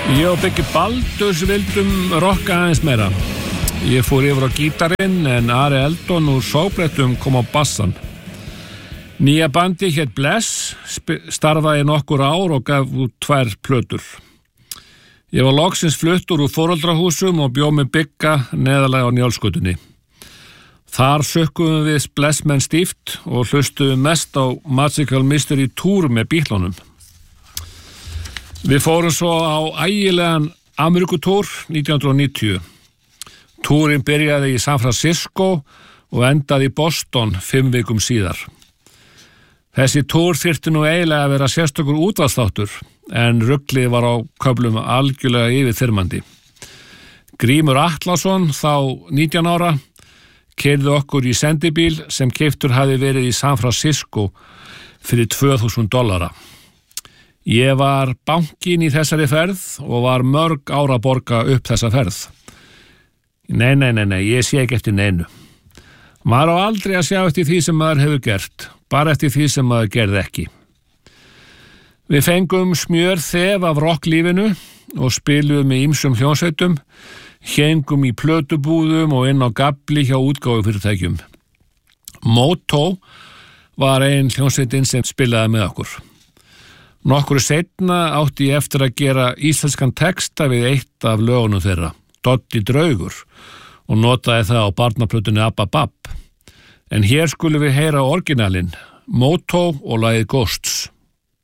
Ég og Biggi Baldurs vildum rokka aðeins meira. Ég fór yfir á gítarinn en Ari Eldon úr Sóbrettum kom á bassan. Nýja bandi hét Bless, starfaði nokkur ár og gaf út 2 plötur. Ég var loksins fluttur úr foreldrahúsum og bjó með Bigga neðarlega á Njálsgötunni. Þar sökkuðum við Blessmenn stíft og hlustuðum mest á Magical Mystery Tour með Beatlunum. Við fórum svo á ægilegan Ameríkutúr 1990. Túrin byrjaði í San Francisco og endaði í Boston 5 vikum síðar. Þessi túr þyrfti nú eiginlega að vera sérstakur útvarpsþáttur, en ruglið var á köflum algjörlega yfirþyrmandi. Grímur Atlason, þá 19 ára, keyrði okkur í sendibíl sem keyptur hafði verið í San Francisco fyrir $2,000. Ég var bankinn í þessari ferð og var mörg ára að borga upp þessa ferð. Nei, ég sé ekki eftir neinu. Maður á aldrei að sjá eftir því sem maður hefur gert, bara eftir því sem maður gerði ekki. Við fengum smjörþef af rocklífinu og spiluðum með ýmsum hljónsveitum, héngum í plötubúðum og inn á gafli hjá útgáfufyrirtækjum. Moto var ein hljónsveitin sem spilaði með okkur. Nokkru seinna átti ég eftir að gera íslenskan texta við eitt af lögunum þeirra, Doddi draugur, og notaði það á barnaplötunni Abba Bab. En hér skulum við heyra orginalinn, Moto og lagið Ghosts.